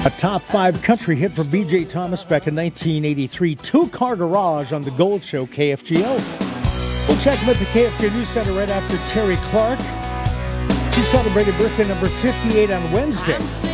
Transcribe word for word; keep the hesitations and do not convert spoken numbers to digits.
A top five country hit for B J Thomas back in nineteen eighty-three. Two-car garage on the Gold Show, K F G O. We'll check him at the K F G O News Center right after Terry Clark. She celebrated birthday number fifty-eight on Wednesday.